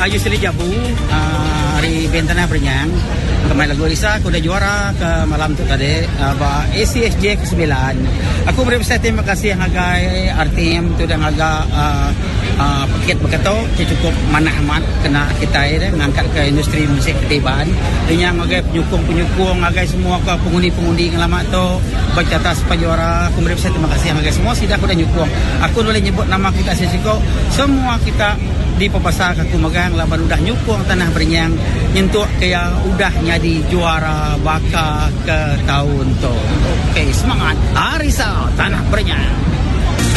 Yusri Jabu, hari Bentana Perenyang. Kemain lagu Lisa, aku dah juara ke malam tu tadi, ACSJ ke-9. Aku berusaha terima kasih agai RTM tu dan agak paket berketok, cukup mana amat kena kita ini mengangkat ke industri musik ketibaan. Dengan agai penyukung, agai semua ke pengundi-pengundi yang lama tu baca atas juara. Aku berusaha terima kasih agai semua sudah aku dah nyukung. Aku boleh nyebut nama kita sesiko, semua kita di Papasar aku megang laban udah nyukung Tanah Berenyang nyentuh kaya udah jadi juara baka ke tahun tu. Okey, semangat Arisa Tanah Berenyang.